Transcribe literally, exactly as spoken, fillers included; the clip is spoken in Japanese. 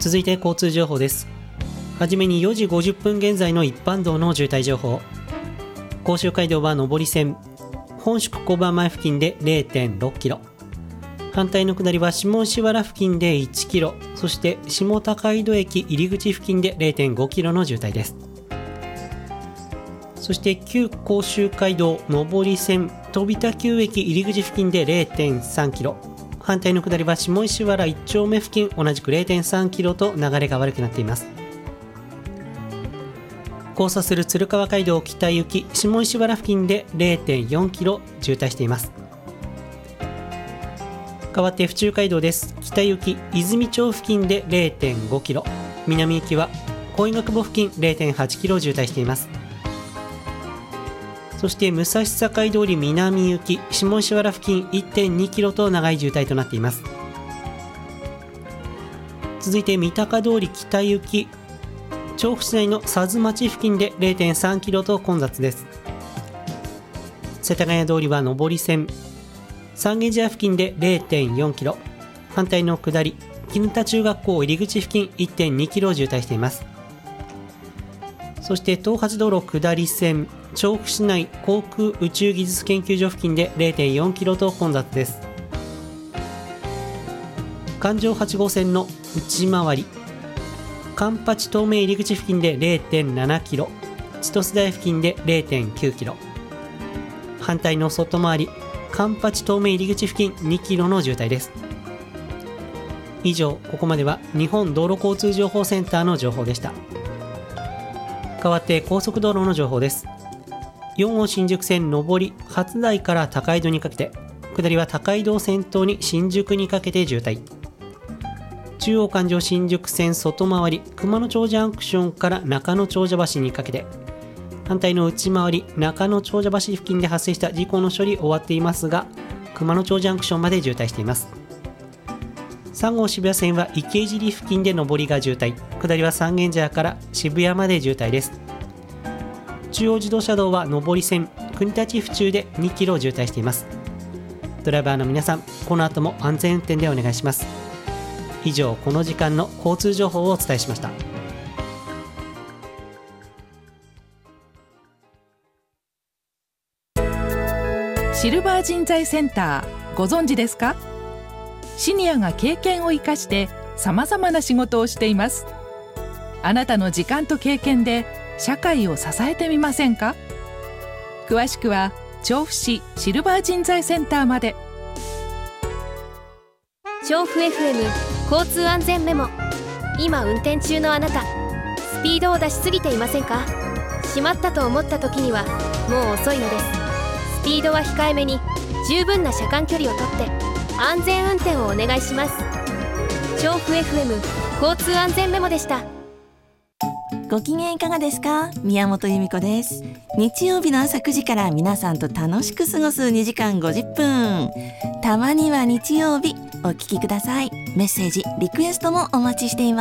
続いて交通情報です。はじめによじごじゅっぷん現在の一般道の渋滞情報。甲州街道は上り線本宿交番前付近で れいてんろっキロ、反対の下りは下石原付近でいちキロ、そして下高井戸駅入り口付近で れいてんごキロの渋滞です。そして旧甲州街道上り線飛田旧駅入り口付近で れいてんさんキロ、反対の下りは下石原いっ丁目付近同じく れいてんさんキロと流れが悪くなっています。交差する鶴川街道北行き下石原付近で れいてんよんキロ渋滞しています。代わって府中街道です。北行き泉町付近で れいてんごキロ、南行きは小井学母付近 れいてんはちキロ渋滞しています。そして武蔵境通り南行き下石原付近 いってんにキロと長い渋滞となっています。続いて三鷹通り北行き調布市内の佐津町付近で れいてんさんキロと混雑です。世田谷通りは上り線三軒茶屋付近で れいてんよんキロ、反対の下り絹田中学校入り口付近 いってんにキロ渋滞しています。そして東八道路下り線調布市内航空宇宙技術研究所付近で れいてんよんキロと混雑です。環状はち号線の内回り環八東名入り口付近で れいてんななキロ、千歳台付近で れいてんきゅうキロ、反対の外回り環八東名入り口付近にキロの渋滞です。以上、ここまでは日本道路交通情報センターの情報でした。代わって高速道路の情報です。よん号新宿線上り初台から高井戸にかけて、下りは高井戸を先頭に新宿にかけて渋滞。中央環状新宿線外回り熊野町ジャンクションから中野長者橋にかけて、反対の内回り中野長者橋付近で発生した事故の処理終わっていますが、熊野町ジャンクションまで渋滞しています。さん号渋谷線は池尻付近で上りが渋滞、下りは三軒茶屋から渋谷まで渋滞です。中央自動車道は上り線国立府中でにキロ渋滞しています。ドライバーの皆さん、この後も安全運転でお願いします。以上、この時間の交通情報をお伝えしました。 シルバー人材センター、ご存知ですか？シニアが経験を生かしてさまざまな仕事をしています。あなたの時間と経験で社会を支えてみませんか？詳しくは調布市シルバー人材センターまで。 調布 エフエム 交通安全メモ。今運転中のあなた、スピードを出しすぎていませんか？しまったと思った時にはもう遅いのです。スピードは控えめに、十分な車間距離をとって安全運転をお願いします。調布 エフエム 交通安全メモでした。 ご機嫌いかがですか？宮本由美子です。日曜日の朝くじから皆さんと楽しく過ごすにじかんごじゅっぷん。たまには日曜日お聞きください。メッセージリクエストもお待ちしています。